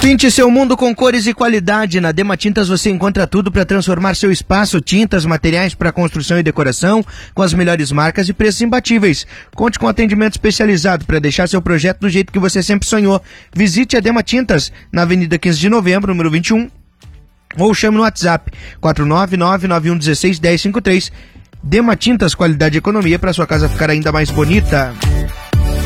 Pinte seu mundo com cores e qualidade. Na Dema Tintas você encontra tudo para transformar seu espaço. Tintas, materiais para construção e decoração, com as melhores marcas e preços imbatíveis. Conte com atendimento especializado para deixar seu projeto do jeito que você sempre sonhou. Visite a Dema Tintas, na Avenida 15 de Novembro, número 21, ou chame no WhatsApp 49991161053. Dema Tintas, qualidade e economia para sua casa ficar ainda mais bonita.